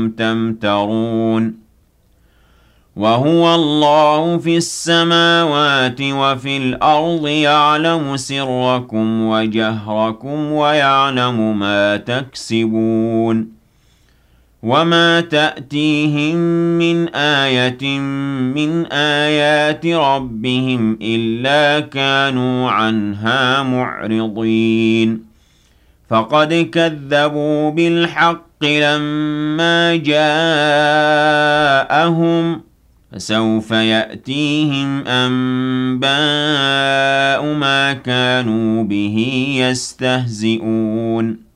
تمترون وهو الله في السماوات وفي الأرض يعلم سركم وجهركم ويعلم ما تكسبون وما تأتيهم من آية من آيات ربهم إلا كانوا عنها معرضين فقد كذبوا بالحق لما جاءهم فسوف يأتيهم أنباء ما كانوا به يستهزئون